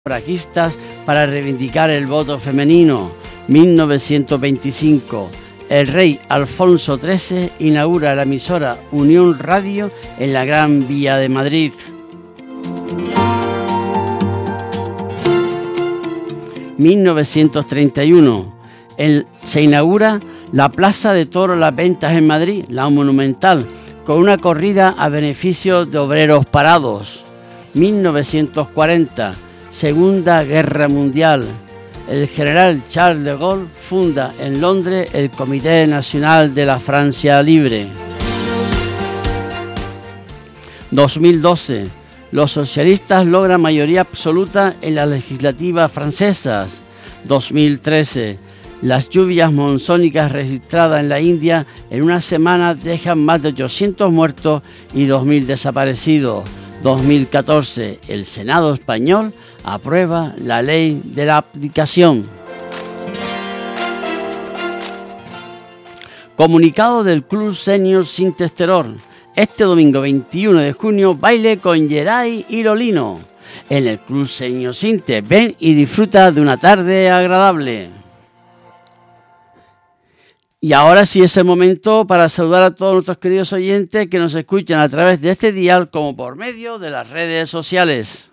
sufragistas para reivindicar el voto femenino. 1925. El rey Alfonso XIII inaugura la emisora Unión Radio en la Gran Vía de Madrid. 1931. Se inaugura la Plaza de Toros Las Ventas en Madrid, la Monumental, con una corrida a beneficio de obreros parados. 1940. Segunda Guerra Mundial. El general Charles de Gaulle funda en Londres el Comité Nacional de la Francia Libre. 2012. Los socialistas logran mayoría absoluta en las legislativas francesas. 2013. Las lluvias monzónicas registradas en la India en una semana dejan más de 800 muertos y 2.000 desaparecidos. 2014. El Senado español aprueba la ley de la abdicación. Comunicado del Club Senior Sin Testeror. Este domingo 21 de junio, baile con Geray y Lolino. En el Club Senior Sinte, ven y disfruta de una tarde agradable. Y ahora sí es el momento para saludar a todos nuestros queridos oyentes que nos escuchan a través de este dial como por medio de las redes sociales.